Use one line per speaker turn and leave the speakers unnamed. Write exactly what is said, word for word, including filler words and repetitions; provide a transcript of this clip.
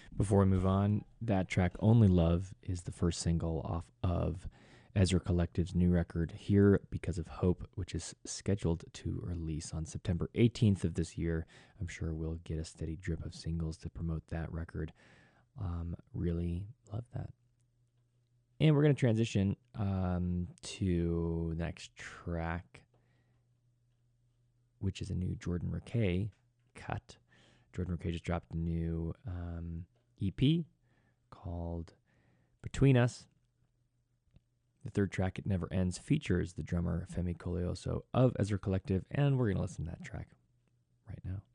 Before we move on, that track Only Love is the first single off of Ezra Collective's new record, Here Because of Hope, which is scheduled to release on September eighteenth of this year. I'm sure we'll get a steady drip of singles to promote that record. Um, really love that. And we're going to transition um, to the next track, which is a new Jordan Rakei cut. Jordan Rakei just dropped a new um, E P called Between Us. The third track, It Never Ends, features the drummer Femi Koleoso of Ezra Collective, and we're going to listen to that track right now.